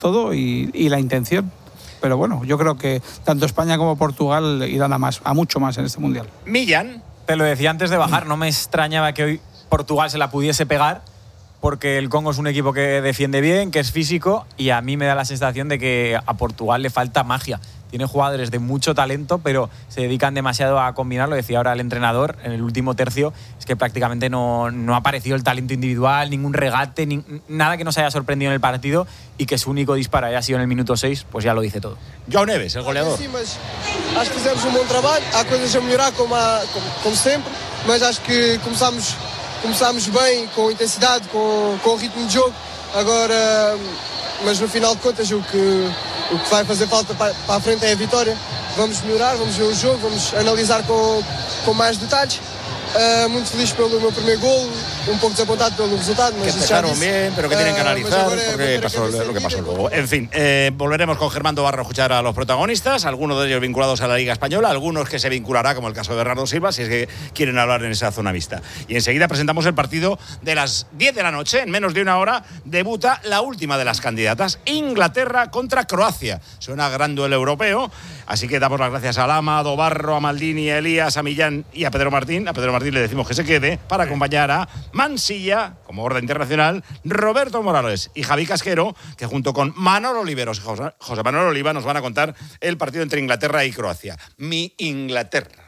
todo y la intención. Pero bueno, yo creo que tanto España como Portugal irán a mucho más en este Mundial. Millán. Te lo decía antes de bajar, no me extrañaba que hoy Portugal se la pudiese pegar, porque el Congo es un equipo que defiende bien, que es físico, y a mí me da la sensación de que a Portugal le falta magia. Tiene jugadores de mucho talento, pero se dedican demasiado a combinar. Lo decía ahora el entrenador en el último tercio, es que prácticamente no ha aparecido el talento individual, ningún regate, nada que nos haya sorprendido en el partido, y que su único disparo haya sido en el minuto 6, pues ya lo dice todo. João Neves, el goleador. Sim, mas acho que fizemos bom trabalho. Há coisas a melhorar como sempre, mas acho que começámos bem, com intensidade, com o ritmo de jogo. Agora, mas no final de contas o que vai fazer falta para a frente é a vitória. Vamos melhorar, vamos ver o jogo, vamos analisar com mais detalles. Muy feliz pelo meu primer gol, un poco desapontado pelo resultado. Que empezaron bien, pero que tienen que analizar porque pasó lo que pasó luego. En fin, volveremos con Germán Dobarro a escuchar a los protagonistas, algunos de ellos vinculados a la Liga Española, algunos que se vinculará, como el caso de Bernardo Silva, si es que quieren hablar en esa zona mixta. Y enseguida presentamos el partido de las 10 de la noche, en menos de una hora, debuta la última de las candidatas, Inglaterra contra Croacia. Suena gran duelo europeo, así que damos las gracias a Lama, a Dobarro, a Maldini, a Elías, a Millán y a Pedro Martín. A Pedro Martín le decimos que se quede para acompañar a Mansilla, como orden internacional, Roberto Morales y Javi Casquero, que junto con Manolo Oliveros y José Manuel Oliva nos van a contar el partido entre Inglaterra y Croacia. Mi Inglaterra.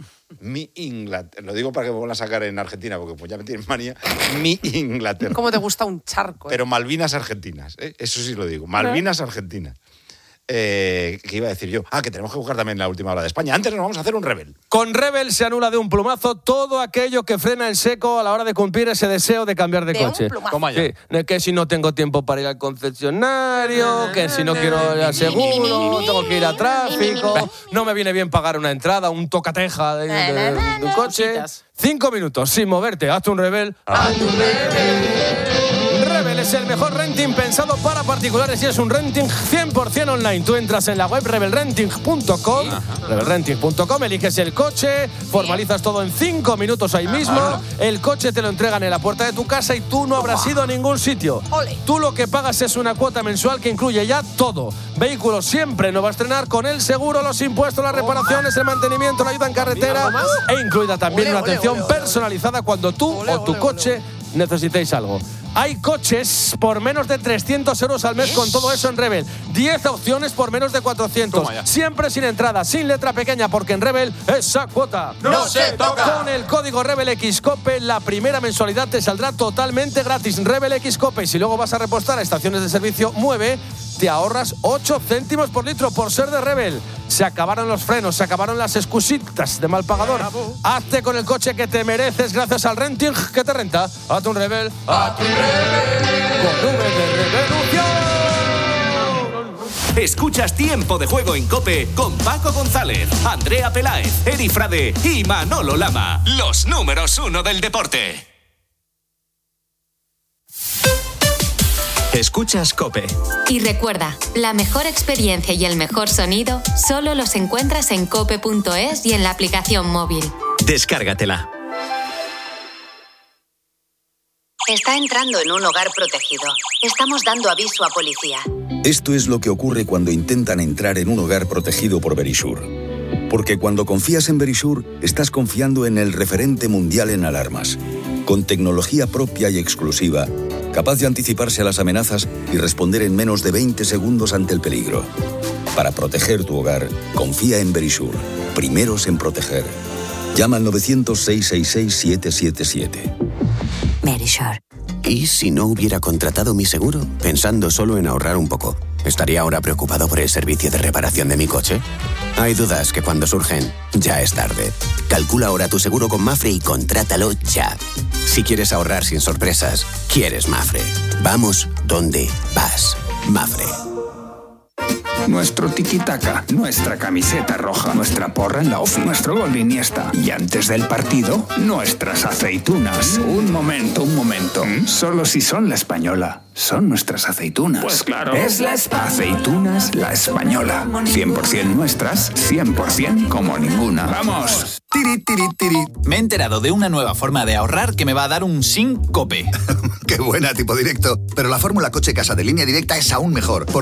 Lo digo para que me vuelvan a sacar en Argentina, porque pues ya me tienen manía. Mi Inglaterra. ¿Cómo te gusta un charco? Pero Malvinas Argentinas, eso sí lo digo. Malvinas Argentinas. ¿Qué iba a decir yo? Que tenemos que buscar también la última hora de España. Antes nos vamos a hacer un Rebel. Con Rebel se anula de un plumazo todo aquello que frena en seco a la hora de cumplir ese deseo de cambiar de coche. Sí, que si no tengo tiempo para ir al concesionario, que si no quiero ir al seguro, tengo que ir a tráfico, no me viene bien pagar una entrada, un tocateja de un coche. 5 minutos sin moverte, hazte un Rebel. ¡Hazte un Rebel! Rebel es el mejor renting pensado para particulares y es un renting 100% online. Tú entras en la web rebelrenting.com, rebelrenting.com, eliges el coche, formalizas todo en 5 minutos ahí mismo, el coche te lo entregan en la puerta de tu casa y tú no habrás ido a ningún sitio. Tú lo que pagas es una cuota mensual que incluye ya todo. Vehículo siempre no va a estrenar con el seguro, los impuestos, las reparaciones, el mantenimiento, la ayuda en carretera e incluida también una atención personalizada cuando tú o tu coche necesitéis algo. Hay coches por menos de 300 euros al mes con todo eso en Rebel. 10 opciones por menos de 400. Siempre sin entrada, sin letra pequeña, porque en Rebel esa cuota no se toca. Con el código RebelXCOPE la primera mensualidad te saldrá totalmente gratis. RebelXCOPE. Y si luego vas a repostar a estaciones de servicio Mueve, te ahorras 8 céntimos por litro por ser de Rebel. Se acabaron los frenos, se acabaron las excusitas de mal pagador. Hazte con el coche que te mereces gracias al renting que te renta. Hazte un Rebel. Hazte un Rebel. Con V de revolución. Escuchas Tiempo de Juego en COPE con Paco González, Andrea Peláez, Eri Frade y Manolo Lama. Los números 1 del deporte. Escuchas COPE. Y recuerda, la mejor experiencia y el mejor sonido solo los encuentras en cope.es y en la aplicación móvil. Descárgatela. Está entrando en un hogar protegido. Estamos dando aviso a policía. Esto es lo que ocurre cuando intentan entrar en un hogar protegido por Verisure. Porque cuando confías en Verisure, estás confiando en el referente mundial en alarmas. Con tecnología propia y exclusiva, capaz de anticiparse a las amenazas y responder en menos de 20 segundos ante el peligro. Para proteger tu hogar, confía en Verisure. Primeros en proteger. Llama al 900-666-777. Verisure. ¿Y si no hubiera contratado mi seguro? Pensando solo en ahorrar un poco, ¿estaría ahora preocupado por el servicio de reparación de mi coche? Hay dudas que cuando surgen, ya es tarde. Calcula ahora tu seguro con Mafre y contrátalo ya. Si quieres ahorrar sin sorpresas, quieres Mafre. Vamos donde vas. Mafre. Nuestro tiki-taka, nuestra camiseta roja, nuestra porra en la ofi, nuestro gol de Iniesta. Y antes del partido, nuestras aceitunas. Un momento. Solo si son la española. Son nuestras aceitunas. Pues claro. Es la aceitunas la española. 100% nuestras, 100% como ninguna. ¡Vamos! Tiri. Me he enterado de una nueva forma de ahorrar que me va a dar un sin COPE. Qué buena, tipo directo. Pero la fórmula coche-casa de Línea Directa es aún mejor.